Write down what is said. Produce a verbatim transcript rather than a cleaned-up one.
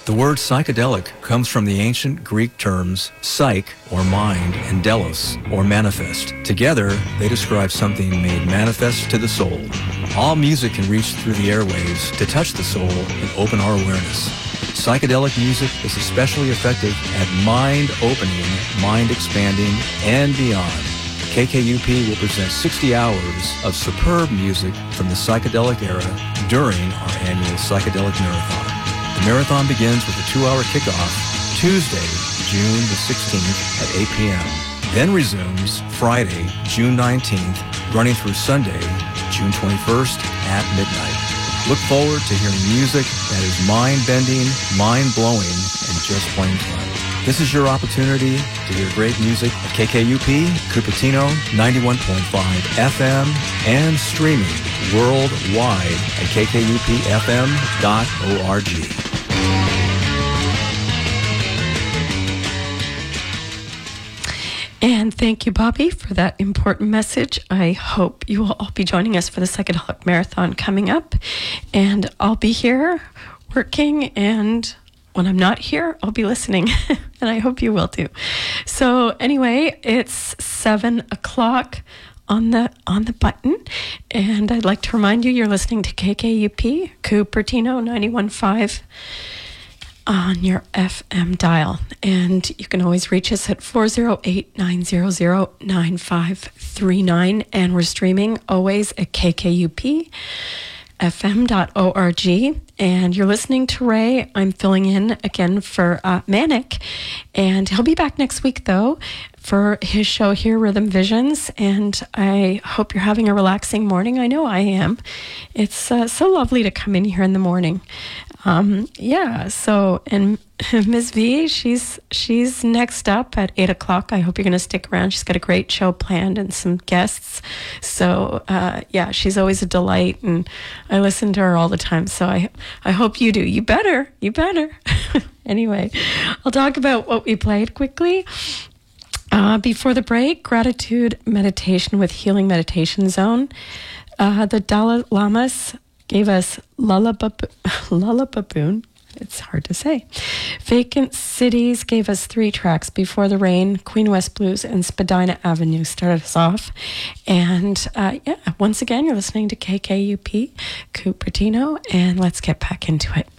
The word psychedelic comes from the ancient Greek terms psyche, or mind, and delos, or manifest. Together, they describe something made manifest to the soul. All music can reach through the airwaves to touch the soul and open our awareness. Psychedelic music is especially effective at mind-opening, mind-expanding, and beyond. K K U P will present sixty hours of superb music from the psychedelic era during our annual Psychedelic Marathon. The marathon begins with a two-hour kickoff Tuesday, June the sixteenth at eight p.m. Then resumes Friday, June nineteenth, running through Sunday, June twenty-first at midnight. Look forward to hearing music that is mind-bending, mind-blowing, and just plain fun. This is your opportunity to hear great music at K K U P, Cupertino, ninety-one point five F M, and streaming worldwide at k k u p f m dot org. And thank you, Bobby, for that important message. I hope you will all be joining us for the Psychedelic Marathon coming up. And I'll be here working, and when I'm not here, I'll be listening. And I hope you will too. So anyway, it's seven o'clock on the on the button. And I'd like to remind you, you're listening to K K U P, Cupertino, ninety-one point five on your F M dial. And you can always reach us at four oh eight, nine hundred, nine five three nine. And we're streaming always at k k u p f m dot org. And you're listening to Ray. I'm filling in again for uh, Manic. And he'll be back next week, though, for his show here, Rhythm Visions. And I hope you're having a relaxing morning. I know I am. It's uh, so lovely to come in here in the morning. Um, yeah, so, and Miz V, she's she's next up at eight o'clock. I hope you're going to stick around. She's got a great show planned and some guests. So, uh, yeah, she's always a delight, and I listen to her all the time. So I, I hope you do. You better. You better. Anyway, I'll talk about what we played quickly. Uh, before the break, gratitude meditation with Healing Meditation Zone. Uh, the Dalai Lamas gave us Lullabab- Lullababoon. It's hard to say. Vacant Cities gave us three tracks. Before the Rain, Queen West Blues, and Spadina Avenue started us off. And uh, yeah, once again, you're listening to K K U P, Cupertino, and let's get back into it.